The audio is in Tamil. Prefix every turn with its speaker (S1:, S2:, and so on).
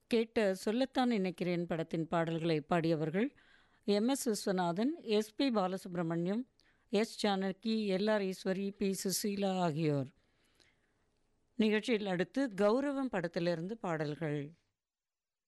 S1: கேட்ட சொல்லத்தான் நினைக்கிறேன் படத்தின் பாடல்களை பாடியவர்கள் MS. Viswanathan, S P. Balasubramaniam, S. Janaki, எல்.ஆர். Eswari, B. Susheela ஆகியோர். நிகழ்ச்சியில் அடுத்து கௌரவம் படத்திலிருந்து பாடல்கள்.